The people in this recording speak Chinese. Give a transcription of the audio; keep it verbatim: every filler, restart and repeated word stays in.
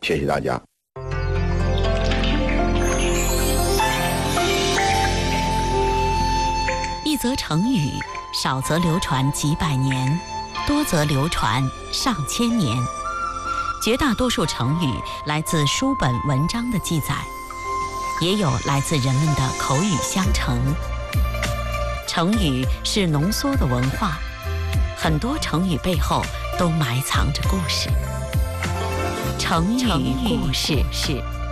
谢谢大家。 一则成语，少则流传几百年，多则流传上千年。绝大多数成语来自书本文章的记载，也有来自人们的口语相承。成语是浓缩的文化，很多成语背后都埋藏着故事。成语故事。